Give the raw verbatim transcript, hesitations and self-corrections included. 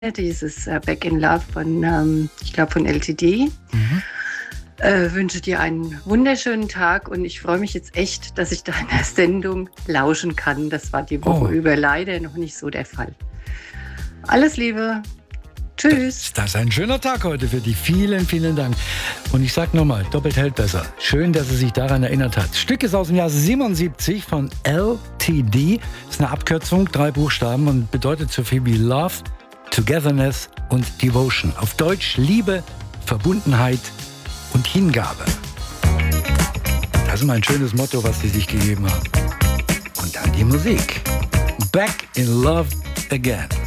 dieses äh, Back in Love von, ähm, ich glaube, von L T D. Mhm. Äh, wünsche dir einen wunderschönen Tag und ich freue mich jetzt echt, dass ich deiner Sendung lauschen kann. Das war die Woche oh. über leider noch nicht so der Fall. Alles Liebe. Tschüss. Das ist ein schöner Tag heute für dich. Vielen, vielen Dank. Und ich sage nochmal, doppelt hält besser. Schön, dass sie sich daran erinnert hat. Stück ist aus dem Jahr siebenundsiebzig von L T D. Das ist eine Abkürzung, drei Buchstaben und bedeutet so viel wie Love, Togetherness und Devotion. Auf Deutsch Liebe, Verbundenheit und Hingabe. Das ist mal ein schönes Motto, was sie sich gegeben haben. Und dann die Musik. Back in Love Again.